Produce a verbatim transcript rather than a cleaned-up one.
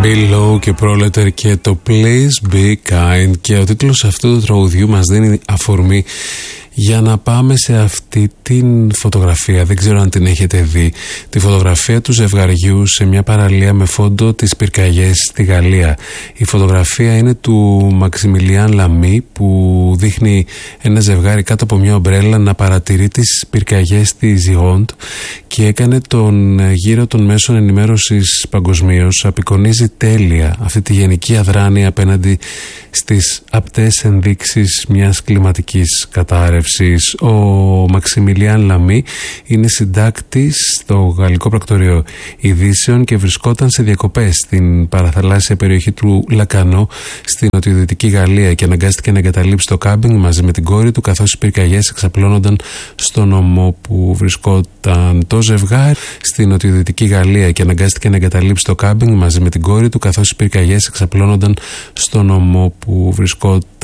Below και Proletar και το Please Be Kind, και ο τίτλος αυτού του τραγουδιού μας δίνει αφορμή για να πάμε σε αυτή την φωτογραφία. Δεν ξέρω αν την έχετε δει. Τη φωτογραφία του ζευγαριού σε μια παραλία με φόντο τις πυρκαγιές στη Γαλλία. Η φωτογραφία είναι του Μαξιμιλιάν Λαμί, που δείχνει ένα ζευγάρι κάτω από μια ομπρέλα να παρατηρεί τις πυρκαγιές στη Ζιγόντ, και έκανε τον γύρο των μέσων ενημέρωσης παγκοσμίως. Απεικονίζει τέλεια αυτή τη γενική αδράνεια απέναντι στις απτές ενδείξεις μιας κλιματικής κατάρρευσης. Ο Μαξιμιλιάν Λαμί είναι συντάκτης στο Γαλλικό Πρακτορείο Ειδήσεων και βρισκόταν σε διακοπές στην παραθαλάσσια περιοχή του Λακανό στην νοτιοδυτική Γαλλία, και αναγκάστηκε να εγκαταλείψει το κάμπινγκ μαζί με την κόρη του, καθώς οι πυρκαγιές εξαπλώνονταν στον ομό που βρισκόταν. Το ζευγάρι στην νοτιοδυτική Γαλλία και αναγκάστηκε να εγκαταλείψει το κάμπινγκ μαζί με την κόρη του, καθώς οι πυρκαγιές εξαπλώνονταν στον ομό που βρισκόταν.